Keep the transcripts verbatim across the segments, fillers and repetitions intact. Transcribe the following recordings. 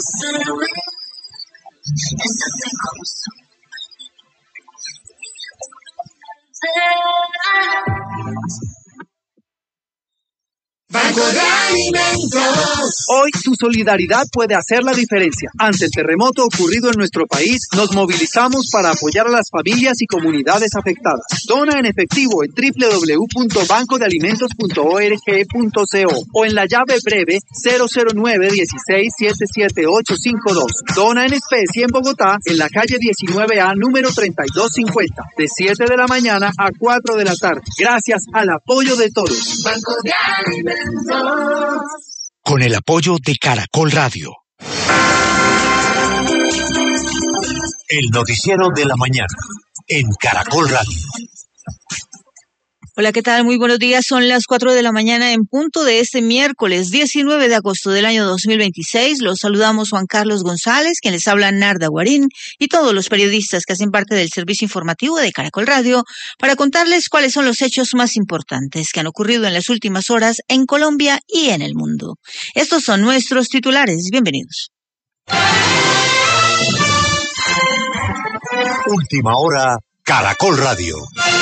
Banco de Alimentos. Hoy tu solidaridad puede hacer la diferencia. Ante el terremoto ocurrido en nuestro país, nos movilizamos para apoyar a las familias y comunidades afectadas. Dona en efectivo en doble u doble u doble u punto banco de alimentos punto org punto co o en la llave breve cero cero nueve uno seis siete siete ocho cinco dos. Dona en especie en Bogotá, en la calle diecinueve A, número treinta y dos cincuenta, de siete de la mañana a cuatro de la tarde. Gracias al apoyo de todos. Banco de Alimentos. Con el apoyo de Caracol Radio. El noticiero de la mañana en Caracol Radio. Hola, ¿qué tal? Muy buenos días. Son las cuatro de la mañana en punto de este miércoles diecinueve de agosto del año dos mil veintiséis. Los saludamos Juan Carlos González, quien les habla Narda Guarín, y todos los periodistas que hacen parte del servicio informativo de Caracol Radio para contarles cuáles son los hechos más importantes que han ocurrido en las últimas horas en Colombia y en el mundo. Estos son nuestros titulares. Bienvenidos. Última hora, Caracol Radio.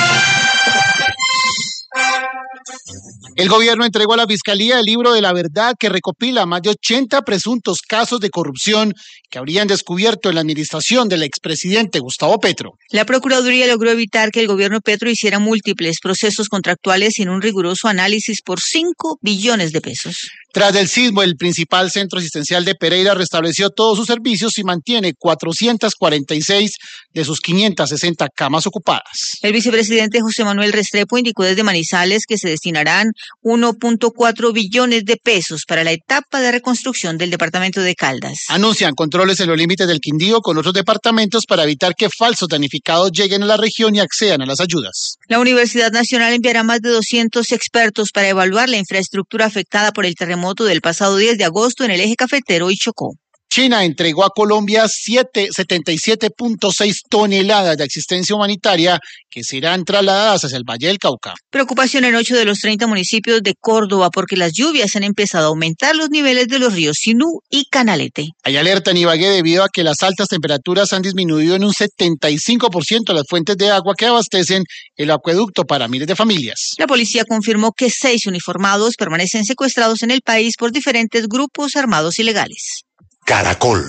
El gobierno entregó a la Fiscalía el libro de la verdad que recopila más de ochenta presuntos casos de corrupción que habrían descubierto en la administración del expresidente Gustavo Petro. La Procuraduría logró evitar que el gobierno Petro hiciera múltiples procesos contractuales sin un riguroso análisis por cinco billones de pesos. Tras el sismo, el principal centro asistencial de Pereira restableció todos sus servicios y mantiene cuatrocientas cuarenta y seis de sus quinientas sesenta camas ocupadas. El vicepresidente José Manuel Restrepo indicó desde Manizales que se destinarán uno punto cuatro billones de pesos para la etapa de reconstrucción del departamento de Caldas. Anuncian controles en los límites del Quindío con otros departamentos para evitar que falsos damnificados lleguen a la región y accedan a las ayudas. La Universidad Nacional enviará más de doscientos expertos para evaluar la infraestructura afectada por el terremoto del pasado diez de agosto en el eje cafetero y Chocó. China entregó a Colombia setenta y siete punto seis toneladas de asistencia humanitaria que serán trasladadas hacia el Valle del Cauca. Preocupación en ocho de los treinta municipios de Córdoba porque las lluvias han empezado a aumentar los niveles de los ríos Sinú y Canalete. Hay alerta en Ibagué debido a que las altas temperaturas han disminuido en un setenta y cinco por ciento las fuentes de agua que abastecen el acueducto para miles de familias. La policía confirmó que seis uniformados permanecen secuestrados en el país por diferentes grupos armados ilegales. Caracol.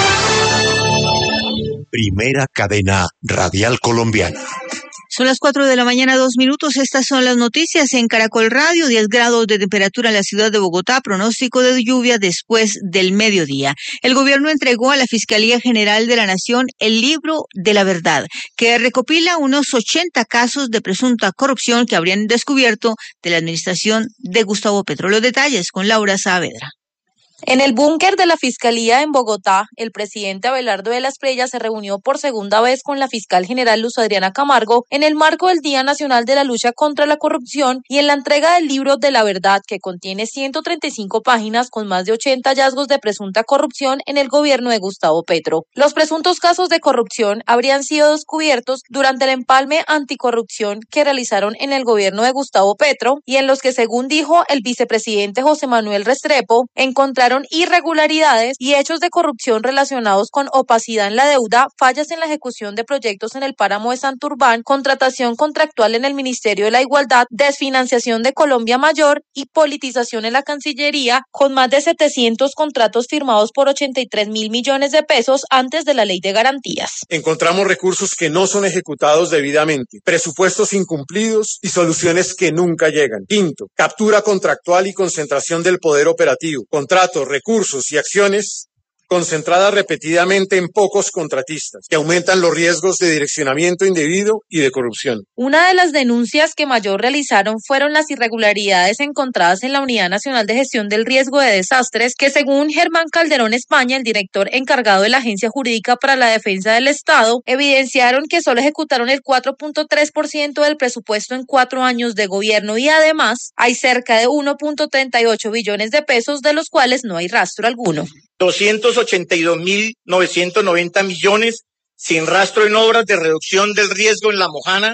Primera cadena radial colombiana. Son las cuatro de la mañana, dos minutos. Estas son las noticias en Caracol Radio. diez grados de temperatura en la ciudad de Bogotá. Pronóstico de lluvia después del mediodía. El gobierno entregó a la Fiscalía General de la Nación el libro de la verdad, que recopila unos ochenta casos de presunta corrupción que habrían descubierto de la administración de Gustavo Petro. Los detalles con Laura Saavedra. En el búnker de la Fiscalía en Bogotá, el presidente Abelardo de la Espriella se reunió por segunda vez con la fiscal general Luz Adriana Camargo en el marco del Día Nacional de la Lucha contra la Corrupción y en la entrega del libro de la verdad, que contiene ciento treinta y cinco páginas con más de ochenta hallazgos de presunta corrupción en el gobierno de Gustavo Petro. Los presuntos casos de corrupción habrían sido descubiertos durante el empalme anticorrupción que realizaron en el gobierno de Gustavo Petro y en los que, según dijo el vicepresidente José Manuel Restrepo, encontraron irregularidades y hechos de corrupción relacionados con opacidad en la deuda, fallas en la ejecución de proyectos en el páramo de Santurbán, contratación contractual en el Ministerio de la Igualdad, desfinanciación de Colombia Mayor y politización en la Cancillería, con más de setecientos contratos firmados por ochenta y tres mil millones de pesos antes de la Ley de Garantías. Encontramos recursos que no son ejecutados debidamente, presupuestos incumplidos y soluciones que nunca llegan. Quinto, captura contractual y concentración del poder operativo, contratos, recursos y acciones concentradas repetidamente en pocos contratistas, que aumentan los riesgos de direccionamiento indebido y de corrupción. Una de las denuncias que mayor realizaron fueron las irregularidades encontradas en la Unidad Nacional de Gestión del Riesgo de Desastres, que según Germán Calderón España, el director encargado de la Agencia Jurídica para la Defensa del Estado, evidenciaron que solo ejecutaron el cuatro punto tres por ciento del presupuesto en cuatro años de gobierno y además hay cerca de uno punto treinta y ocho billones de pesos de los cuales no hay rastro alguno. doscientos ochenta y dos mil novecientos noventa millones sin rastro en obras de reducción del riesgo en La Mojana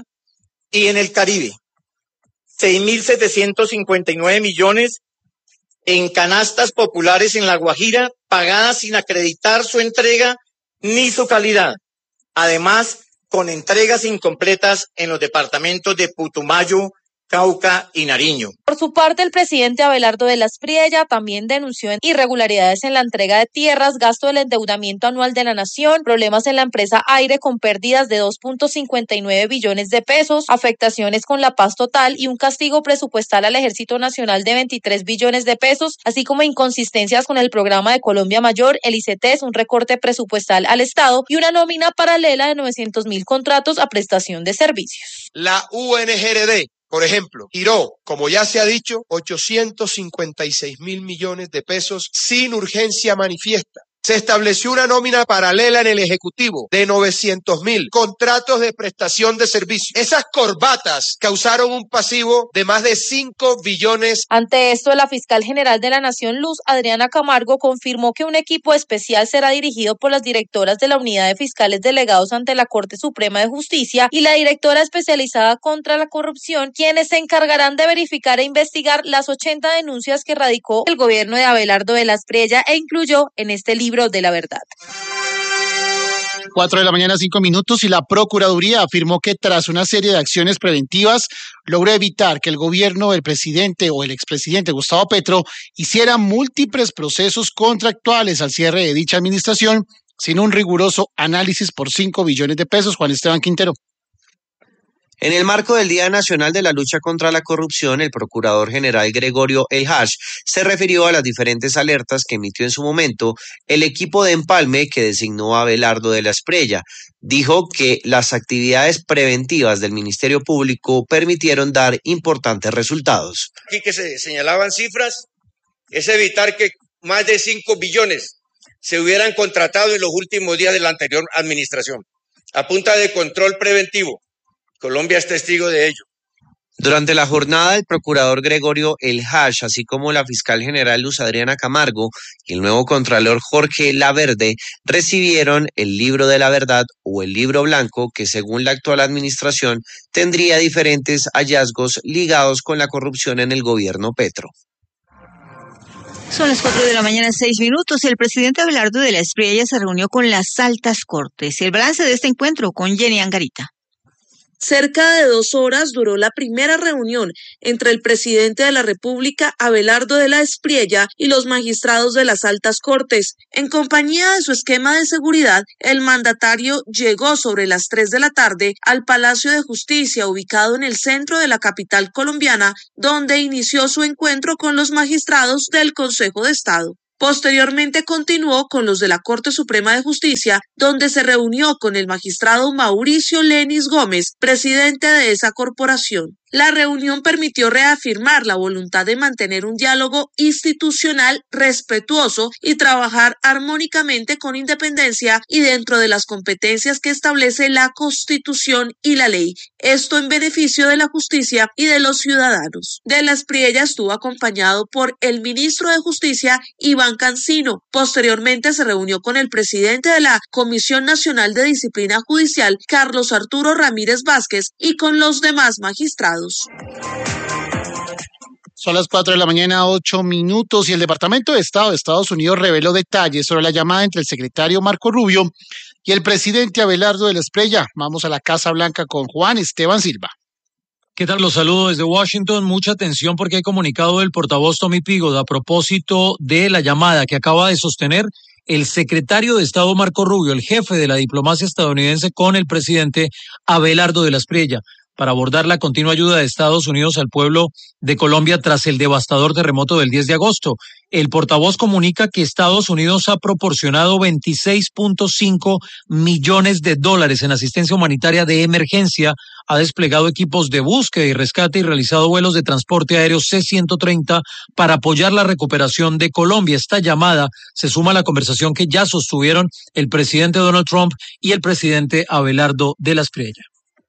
y en el Caribe. seis mil setecientos cincuenta y nueve millones en canastas populares en La Guajira pagadas sin acreditar su entrega ni su calidad. Además, con entregas incompletas en los departamentos de Putumayo, Cauca y Nariño. Por su parte, el presidente Abelardo de la Espriella también denunció irregularidades en la entrega de tierras, gasto del endeudamiento anual de la nación, problemas en la empresa Aire con pérdidas de dos punto cincuenta y nueve billones de pesos, afectaciones con la paz total y un castigo presupuestal al Ejército Nacional de veintitrés billones de pesos, así como inconsistencias con el programa de Colombia Mayor, el I C E T E S, un recorte presupuestal al Estado y una nómina paralela de novecientos mil contratos a prestación de servicios. La U N G R D, por ejemplo, giró, como ya se ha dicho, ochocientos cincuenta y seis mil millones de pesos sin urgencia manifiesta. Se estableció una nómina paralela en el Ejecutivo de novecientos mil contratos de prestación de servicios. Esas corbatas causaron un pasivo de más de cinco billones. Ante esto, la fiscal general de la Nación, Luz Adriana Camargo, confirmó que un equipo especial será dirigido por las directoras de la Unidad de Fiscales Delegados ante la Corte Suprema de Justicia y la directora especializada contra la corrupción, quienes se encargarán de verificar e investigar las ochenta denuncias que radicó el gobierno de Abelardo de la Espriella e incluyó en este libro de la verdad. Cuatro de la mañana, cinco minutos, y la Procuraduría afirmó que tras una serie de acciones preventivas logró evitar que el gobierno del presidente o el expresidente Gustavo Petro hiciera múltiples procesos contractuales al cierre de dicha administración sin un riguroso análisis por cinco billones de pesos. Juan Esteban Quintero. En el marco del Día Nacional de la Lucha contra la Corrupción, el Procurador General Gregorio El Hash se refirió a las diferentes alertas que emitió en su momento el equipo de empalme que designó a Abelardo de la Espriella. Dijo que las actividades preventivas del Ministerio Público permitieron dar importantes resultados. Aquí que se señalaban cifras, es evitar que más de cinco billones se hubieran contratado en los últimos días de la anterior administración, a punta de control preventivo. Colombia es testigo de ello. Durante la jornada, el procurador Gregorio El Hash, así como la fiscal general Luz Adriana Camargo y el nuevo contralor Jorge Laverde, recibieron el libro de la verdad o el libro blanco que, según la actual administración, tendría diferentes hallazgos ligados con la corrupción en el gobierno Petro. Son las cuatro de la mañana, seis minutos. El presidente Abelardo de la Espriella se reunió con las altas cortes. El balance de este encuentro con Jenny Angarita. Cerca de dos horas duró la primera reunión entre el presidente de la República, Abelardo de la Espriella, y los magistrados de las altas cortes. En compañía de su esquema de seguridad, el mandatario llegó sobre las tres de la tarde al Palacio de Justicia, ubicado en el centro de la capital colombiana, donde inició su encuentro con los magistrados del Consejo de Estado. Posteriormente continuó con los de la Corte Suprema de Justicia, donde se reunió con el magistrado Mauricio Lenis Gómez, presidente de esa corporación. La reunión permitió reafirmar la voluntad de mantener un diálogo institucional respetuoso y trabajar armónicamente con independencia y dentro de las competencias que establece la Constitución y la ley, esto en beneficio de la justicia y de los ciudadanos. De la Espriella estuvo acompañado por el ministro de Justicia, Iván Cancino. Posteriormente se reunió con el presidente de la Comisión Nacional de Disciplina Judicial, Carlos Arturo Ramírez Vázquez, y con los demás magistrados. Son las cuatro de la mañana, ocho minutos, y el Departamento de Estado de Estados Unidos reveló detalles sobre la llamada entre el secretario Marco Rubio y el presidente Abelardo de la Espriella. Vamos a la Casa Blanca con Juan Esteban Silva. ¿Qué tal? Los saludo desde Washington. Mucha atención porque hay comunicado del portavoz Tommy Pigott a propósito de la llamada que acaba de sostener el secretario de Estado Marco Rubio, el jefe de la diplomacia estadounidense, con el presidente Abelardo de la Espriella, para abordar la continua ayuda de Estados Unidos al pueblo de Colombia tras el devastador terremoto del diez de agosto. El portavoz comunica que Estados Unidos ha proporcionado veintiséis punto cinco millones de dólares en asistencia humanitaria de emergencia, ha desplegado equipos de búsqueda y rescate y realizado vuelos de transporte aéreo C ciento treinta para apoyar la recuperación de Colombia. Esta llamada se suma a la conversación que ya sostuvieron el presidente Donald Trump y el presidente Abelardo de la Espriella.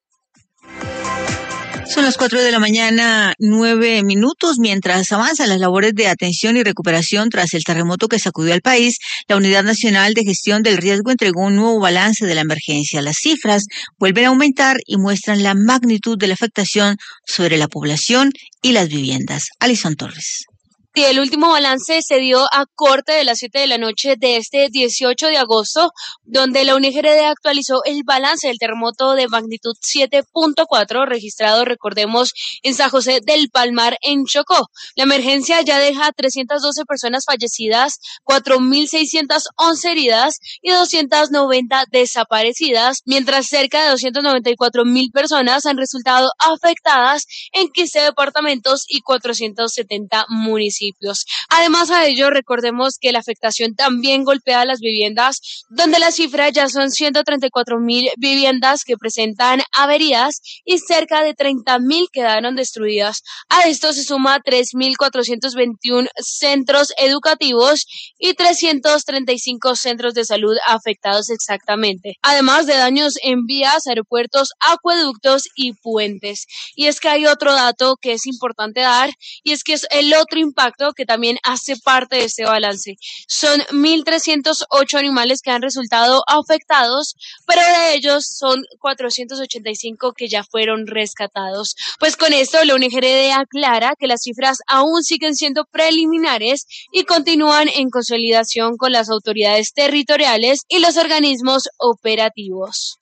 Son las cuatro de la mañana, nueve minutos. Mientras avanzan las labores de atención y recuperación tras el terremoto que sacudió al país, la Unidad Nacional de Gestión del Riesgo entregó un nuevo balance de la emergencia. Las cifras vuelven a aumentar y muestran la magnitud de la afectación sobre la población y las viviendas. Alison Torres. Sí, el último balance se dio a corte de las siete de la noche de este dieciocho de agosto, donde la U N G R D actualizó el balance del terremoto de magnitud siete punto cuatro registrado, recordemos, en San José del Palmar, en Chocó. La emergencia ya deja trescientas doce personas fallecidas, cuatro mil seiscientas once heridas y doscientas noventa desaparecidas, mientras cerca de doscientas noventa y cuatro mil personas han resultado afectadas en quince departamentos y cuatrocientos setenta municipios. Además a ello, recordemos que la afectación también golpea a las viviendas, donde la cifra ya son ciento treinta y cuatro mil viviendas que presentan averías y cerca de treinta mil quedaron destruidas. A esto se suma tres mil cuatrocientos veintiuno centros educativos y trescientos treinta y cinco centros de salud afectados exactamente, además de daños en vías, aeropuertos, acueductos y puentes. Y es que hay otro dato que es importante dar, y es que es el otro impacto que también hace parte de este balance. Son mil trescientos ocho animales que han resultado afectados, pero de ellos son cuatrocientos ochenta y cinco que ya fueron rescatados. Pues con esto la U N G R D aclara que las cifras aún siguen siendo preliminares y continúan en consolidación con las autoridades territoriales y los organismos operativos.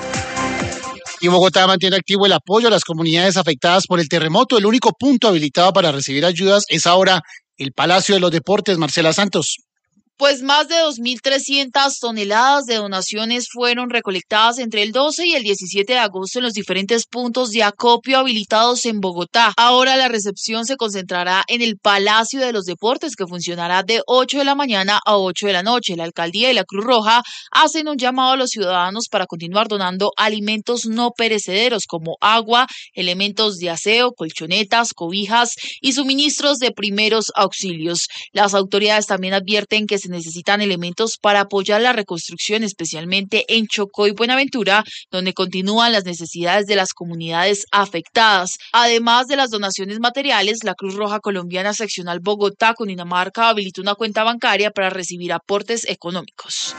Y Bogotá mantiene activo el apoyo a las comunidades afectadas por el terremoto. El único punto habilitado para recibir ayudas es ahora el Palacio de los Deportes. Marcela Santos. Pues más de dos mil trescientas toneladas de donaciones fueron recolectadas entre el doce y el diecisiete de agosto en los diferentes puntos de acopio habilitados en Bogotá. Ahora la recepción se concentrará en el Palacio de los Deportes, que funcionará de ocho de la mañana a ocho de la noche. La Alcaldía y la Cruz Roja hacen un llamado a los ciudadanos para continuar donando alimentos no perecederos como agua, elementos de aseo, colchonetas, cobijas y suministros de primeros auxilios. Las autoridades también advierten que se necesitan elementos para apoyar la reconstrucción, especialmente en Chocó y Buenaventura, donde continúan las necesidades de las comunidades afectadas. Además de las donaciones materiales, la Cruz Roja Colombiana Seccional Bogotá, Cundinamarca, habilitó una cuenta bancaria para recibir aportes económicos.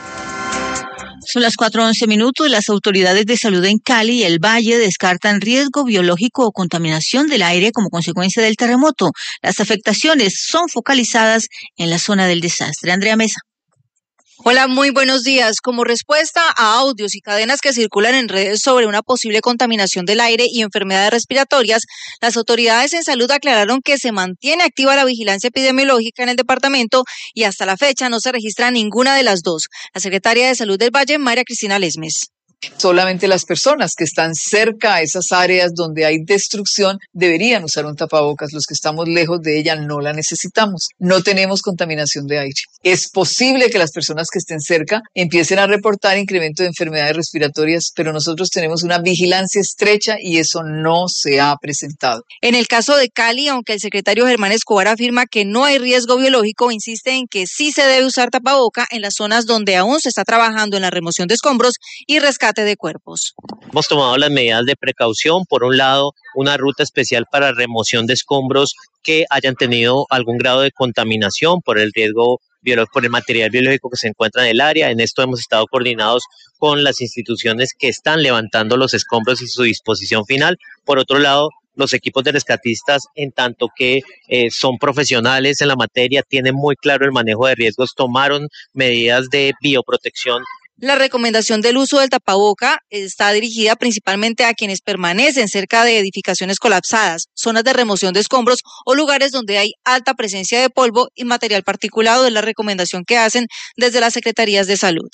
Son las cuatro once minutos. Las autoridades de salud en Cali y el Valle descartan riesgo biológico o contaminación del aire como consecuencia del terremoto. Las afectaciones son focalizadas en la zona del desastre. Andrea Mesa. Hola, muy buenos días. Como respuesta a audios y cadenas que circulan en redes sobre una posible contaminación del aire y enfermedades respiratorias, las autoridades en salud aclararon que se mantiene activa la vigilancia epidemiológica en el departamento y hasta la fecha no se registra ninguna de las dos. La secretaria de Salud del Valle, María Cristina Lesmes. Solamente las personas que están cerca a esas áreas donde hay destrucción deberían usar un tapabocas. Los que estamos lejos de ella no la necesitamos. No tenemos contaminación de aire. Es posible que las personas que estén cerca empiecen a reportar incremento de enfermedades respiratorias, pero nosotros tenemos una vigilancia estrecha y eso no se ha presentado. En el caso de Cali, aunque el secretario Germán Escobar afirma que no hay riesgo biológico, insiste en que sí se debe usar tapaboca en las zonas donde aún se está trabajando en la remoción de escombros y rescate de cuerpos. Hemos tomado las medidas de precaución, por un lado, una ruta especial para remoción de escombros que hayan tenido algún grado de contaminación por el riesgo biológico, por el material biológico que se encuentra en el área. En esto hemos estado coordinados con las instituciones que están levantando los escombros y su disposición final. Por otro lado, los equipos de rescatistas, en tanto que eh, son profesionales en la materia, tienen muy claro el manejo de riesgos, tomaron medidas de bioprotección. La recomendación del uso del tapaboca está dirigida principalmente a quienes permanecen cerca de edificaciones colapsadas, zonas de remoción de escombros o lugares donde hay alta presencia de polvo y material particulado. Es la recomendación que hacen desde las secretarías de salud.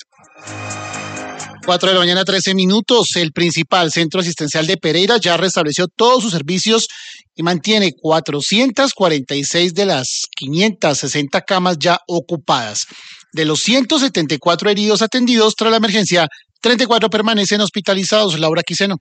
cuatro de la mañana, trece minutos. El principal centro asistencial de Pereira ya restableció todos sus servicios y mantiene cuatrocientas cuarenta y seis de las quinientas sesenta camas ya ocupadas. De los ciento setenta y cuatro heridos atendidos tras la emergencia, treinta y cuatro permanecen hospitalizados. Laura Quiseno.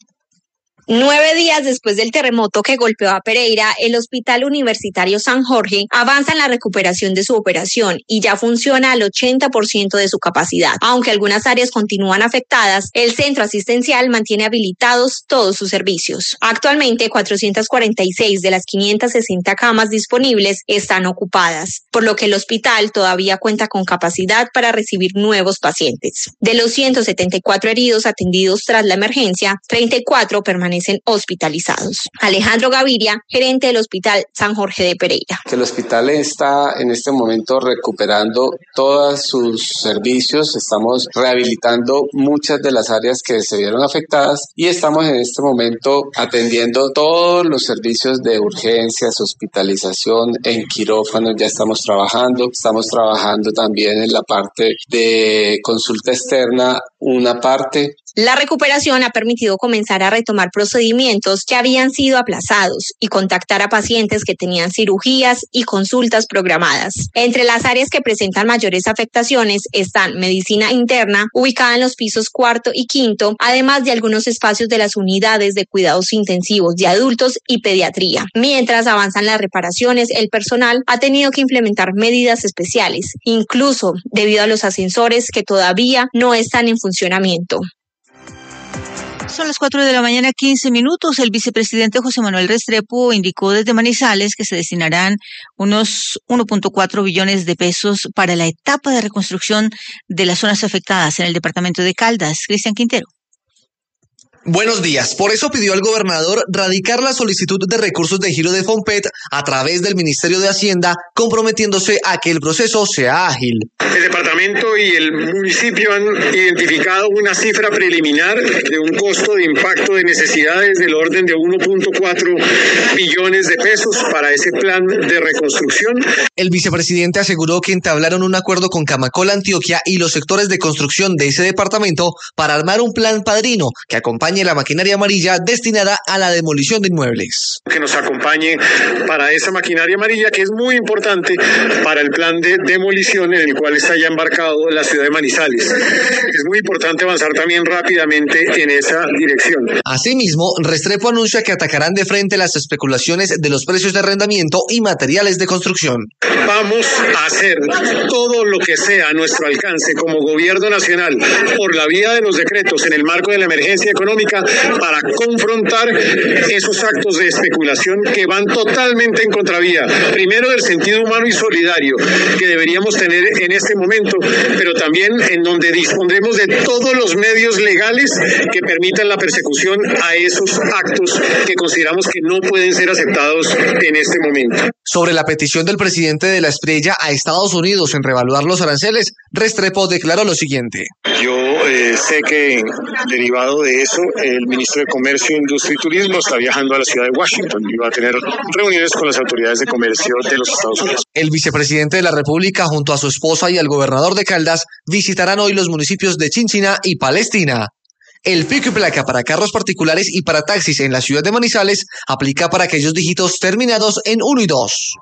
Nueve días después del terremoto que golpeó a Pereira, el Hospital Universitario San Jorge avanza en la recuperación de su operación y ya funciona al ochenta por ciento de su capacidad. Aunque algunas áreas continúan afectadas, el centro asistencial mantiene habilitados todos sus servicios. Actualmente, cuatrocientas cuarenta y seis de las quinientas sesenta camas disponibles están ocupadas, por lo que el hospital todavía cuenta con capacidad para recibir nuevos pacientes. De los ciento setenta y cuatro heridos atendidos tras la emergencia, treinta y cuatro permanecen permanecen hospitalizados. Alejandro Gaviria, gerente del Hospital San Jorge de Pereira. Que el hospital está en este momento recuperando todos sus servicios, estamos rehabilitando muchas de las áreas que se vieron afectadas y estamos en este momento atendiendo todos los servicios de urgencias, hospitalización, en quirófanos ya estamos trabajando, estamos trabajando también en la parte de consulta externa, una parte. La recuperación ha permitido comenzar a retomar procedimientos que habían sido aplazados y contactar a pacientes que tenían cirugías y consultas programadas. Entre las áreas que presentan mayores afectaciones están medicina interna, ubicada en los pisos cuarto y quinto, además de algunos espacios de las unidades de cuidados intensivos de adultos y pediatría. Mientras avanzan las reparaciones, el personal ha tenido que implementar medidas especiales, incluso debido a los ascensores que todavía no están en funcionamiento. Son las cuatro de la mañana, quince minutos. El vicepresidente José Manuel Restrepo indicó desde Manizales que se destinarán unos uno punto cuatro billones de pesos para la etapa de reconstrucción de las zonas afectadas en el departamento de Caldas. Cristian Quintero. Buenos días. Por eso pidió al gobernador radicar la solicitud de recursos de giro de FOMPET a través del Ministerio de Hacienda, comprometiéndose a que el proceso sea ágil. El departamento y el municipio han identificado una cifra preliminar de un costo de impacto de necesidades del orden de uno punto cuatro billones de pesos para ese plan de reconstrucción. El vicepresidente aseguró que entablaron un acuerdo con Camacol Antioquia y los sectores de construcción de ese departamento para armar un plan padrino que acompañe la maquinaria amarilla destinada a la demolición de inmuebles. Que nos acompañe para esa maquinaria amarilla que es muy importante para el plan de demolición en el cual está ya embarcado la ciudad de Manizales. Es muy importante avanzar también rápidamente en esa dirección. Asimismo, Restrepo anuncia que atacarán de frente las especulaciones de los precios de arrendamiento y materiales de construcción. Vamos a hacer todo lo que sea a nuestro alcance como gobierno nacional por la vía de los decretos en el marco de la emergencia económica para confrontar esos actos de especulación que van totalmente en contravía, primero del sentido humano y solidario que deberíamos tener en este momento, pero también en donde dispondremos de todos los medios legales que permitan la persecución a esos actos que consideramos que no pueden ser aceptados en este momento. Sobre la petición del presidente de la Espriella a Estados Unidos en revaluar los aranceles, Restrepo declaró lo siguiente. Yo eh, sé que derivado de eso, el ministro de Comercio, Industria y Turismo está viajando a la ciudad de Washington y va a tener reuniones con las autoridades de comercio de los Estados Unidos. El vicepresidente de la República, junto a su esposa y al gobernador de Caldas, visitarán hoy los municipios de Chinchina y Palestina. El pico y placa para carros particulares y para taxis en la ciudad de Manizales aplica para aquellos dígitos terminados en uno y dos.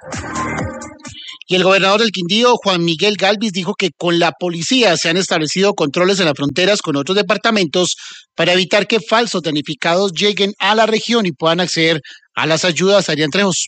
Y el gobernador del Quindío, Juan Miguel Galvis, dijo que con la policía se han establecido controles en las fronteras con otros departamentos para evitar que falsos damnificados lleguen a la región y puedan acceder a las ayudas. Adrián Trejos.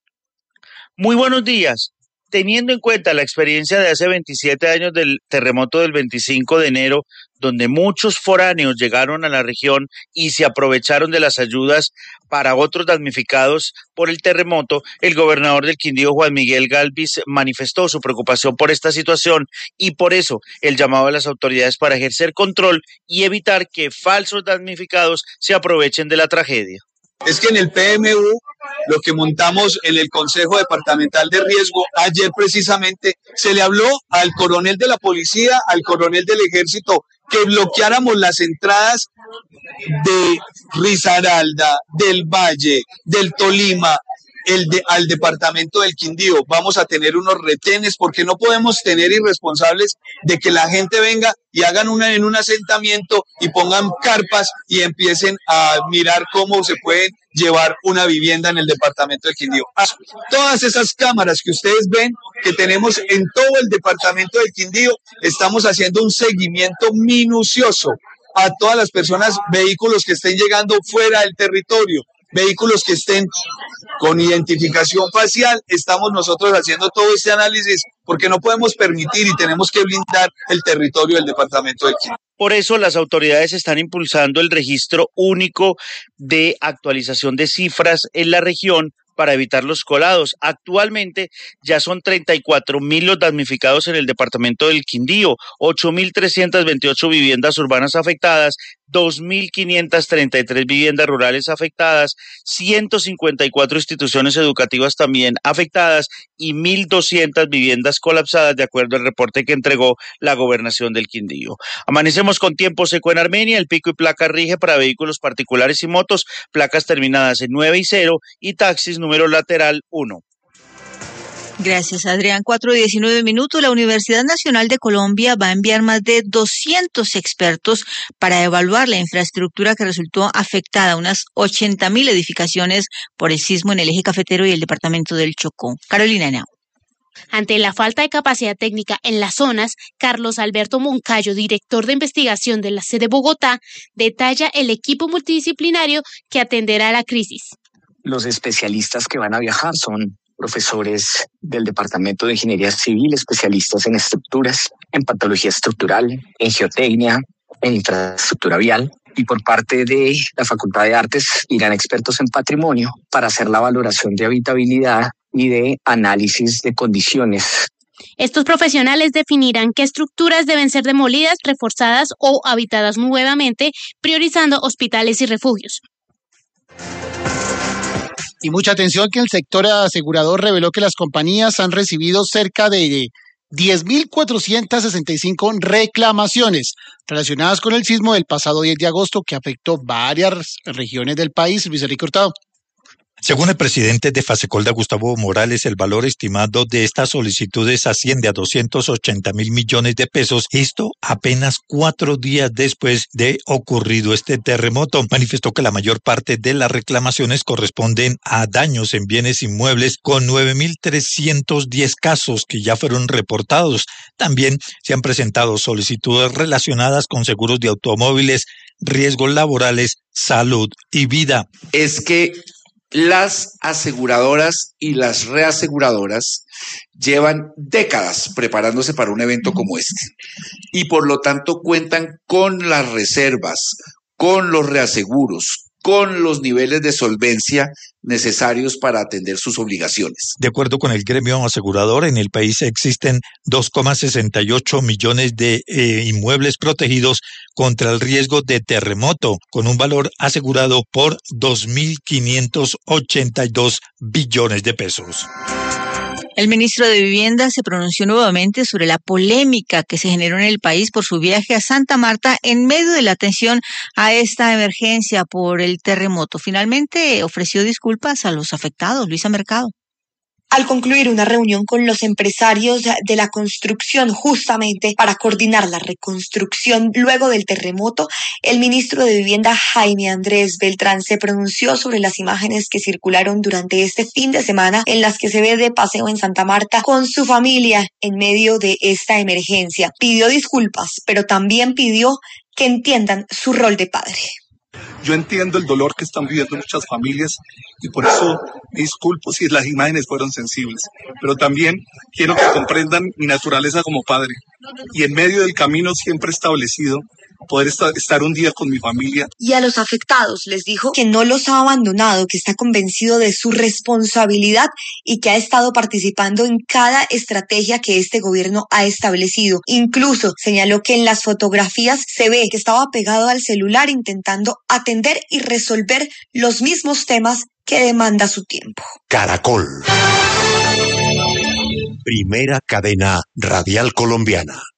Muy buenos días. Teniendo en cuenta la experiencia de hace veintisiete años del terremoto del veinticinco de enero, donde muchos foráneos llegaron a la región y se aprovecharon de las ayudas para otros damnificados por el terremoto, el gobernador del Quindío, Juan Miguel Galvis, manifestó su preocupación por esta situación y por eso el llamado a las autoridades para ejercer control y evitar que falsos damnificados se aprovechen de la tragedia. Es que en el P M U, lo que montamos en el Consejo Departamental de Riesgo, ayer precisamente se le habló al coronel de la policía, al coronel del ejército, que bloqueáramos las entradas de Risaralda, del Valle, del Tolima, el de, al departamento del Quindío. Vamos a tener unos retenes porque no podemos tener irresponsables de que la gente venga y hagan una, en un asentamiento y pongan carpas y empiecen a mirar cómo se pueden llevar una vivienda en el departamento del Quindío. Todas esas cámaras que ustedes ven que tenemos en todo el departamento del Quindío, estamos haciendo un seguimiento minucioso a todas las personas, vehículos que estén llegando fuera del territorio, vehículos que estén con identificación facial. Estamos nosotros haciendo todo este análisis porque no podemos permitir y tenemos que blindar el territorio del departamento del Quindío. Por eso las autoridades están impulsando el registro único de actualización de cifras en la región para evitar los colados. Actualmente ya son treinta y cuatro mil los damnificados en el departamento del Quindío, ocho mil trescientas veintiocho viviendas urbanas afectadas, dos mil quinientas treinta y tres viviendas rurales afectadas, ciento cincuenta y cuatro instituciones educativas también afectadas y mil doscientas viviendas colapsadas, de acuerdo al reporte que entregó la gobernación del Quindío. Amanecemos con tiempo seco en Armenia, el pico y placa rige para vehículos particulares y motos, placas terminadas en nueve y cero y taxis número lateral uno. Gracias, Adrián. cuatro diecinueve minutos. La Universidad Nacional de Colombia va a enviar más de doscientos expertos para evaluar la infraestructura que resultó afectada, unas ochenta mil edificaciones por el sismo en el eje cafetero y el departamento del Chocó. Carolina Henao. Ante la falta de capacidad técnica en las zonas, Carlos Alberto Moncayo, director de investigación de la sede Bogotá, detalla el equipo multidisciplinario que atenderá a la crisis. Los especialistas que van a viajar son profesores del Departamento de Ingeniería Civil, especialistas en estructuras, en patología estructural, en geotecnia, en infraestructura vial. Y por parte de la Facultad de Artes irán expertos en patrimonio para hacer la valoración de habitabilidad y de análisis de condiciones. Estos profesionales definirán qué estructuras deben ser demolidas, reforzadas o habitadas nuevamente, priorizando hospitales y refugios. Y mucha atención que el sector asegurador reveló que las compañías han recibido cerca de diez mil cuatrocientas sesenta y cinco reclamaciones relacionadas con el sismo del pasado diez de agosto que afectó varias regiones del país. Luis Enrique Hurtado. Según el presidente de Fasecolda, Gustavo Morales, el valor estimado de estas solicitudes asciende a doscientos ochenta mil millones de pesos. Esto apenas cuatro días después de ocurrido este terremoto. Manifestó que la mayor parte de las reclamaciones corresponden a daños en bienes inmuebles, con nueve mil trescientos diez casos que ya fueron reportados. También se han presentado solicitudes relacionadas con seguros de automóviles, riesgos laborales, salud y vida. Es que las aseguradoras y las reaseguradoras llevan décadas preparándose para un evento como este y por lo tanto cuentan con las reservas, con los reaseguros, con los niveles de solvencia necesarios para atender sus obligaciones. De acuerdo con el gremio asegurador, en el país existen dos coma sesenta y ocho millones de eh, inmuebles protegidos contra el riesgo de terremoto, con un valor asegurado por dos mil quinientos ochenta y dos billones de pesos. El ministro de Vivienda se pronunció nuevamente sobre la polémica que se generó en el país por su viaje a Santa Marta en medio de la atención a esta emergencia por el terremoto. Finalmente ofreció disculpas a los afectados. Luisa Mercado. Al concluir una reunión con los empresarios de la construcción justamente para coordinar la reconstrucción luego del terremoto, el ministro de Vivienda Jaime Andrés Beltrán se pronunció sobre las imágenes que circularon durante este fin de semana en las que se ve de paseo en Santa Marta con su familia en medio de esta emergencia. Pidió disculpas, pero también pidió que entiendan su rol de padre. Yo entiendo el dolor que están viviendo muchas familias y por eso me disculpo si las imágenes fueron sensibles, pero también quiero que comprendan mi naturaleza como padre y en medio del camino siempre establecido poder estar un día con mi familia. Y a los afectados les dijo que no los ha abandonado, que está convencido de su responsabilidad y que ha estado participando en cada estrategia que este gobierno ha establecido. Incluso señaló que en las fotografías se ve que estaba pegado al celular intentando atender y resolver los mismos temas que demanda su tiempo. Caracol. Primera cadena radial colombiana.